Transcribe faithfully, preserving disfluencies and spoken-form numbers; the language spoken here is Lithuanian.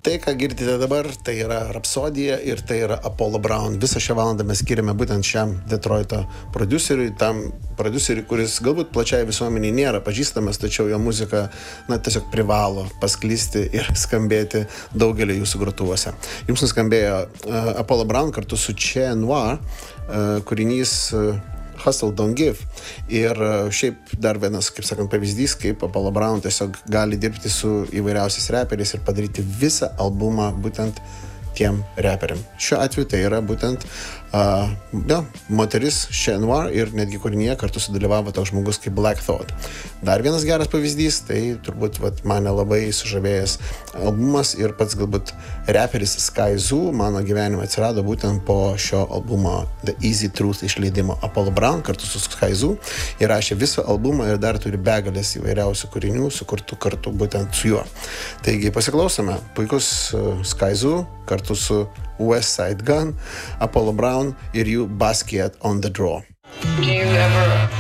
Tai, ką girdite dabar, tai yra Rapsodija ir tai yra Apollo Brown. Visą šią valandą mes skiriame būtent šiam Detroito produceriui, tam produceriui, kuris galbūt plačiai visuomeniai nėra pažįstamas, tačiau jo muzika, na, tiesiog privalo pasklisti ir skambėti daugelį jūsų grotuvuose. Jums nuskambėjo uh, Apollo Brown kartu su Che Noir, uh, kūrinys uh, Hustle Don't Give. Ir šiaip dar vienas, kaip sakant, pavyzdys, kaip Apollo Brown tiesiog gali dirbti su įvairiausiais reperiais ir padaryti visą albumą būtent tiem reperiam. Šiuo atveju tai yra būtent uh, ja, moteris Che Noir ir netgi kūrinyje kartu sudalyvavo toks žmogus kaip Black Thought. Dar vienas geras pavyzdys, tai turbūt vat, mane labai sužavėjęs albumas ir pats galbūt reperis Sky Zoo mano gyvenime atsirado būtent po šio albumo The Easy Truth išleidimo. Apollo Brown kartu su Sky Zoo įrašė visą albumą ir dar turi begalės įvairiausių kūrinių sukurtų kartu būtent su juo. Taigi pasiklausome, puikus uh, Sky Zoo kartu su West Side Gun, Apollo Brown ir jų Basket on the Draw.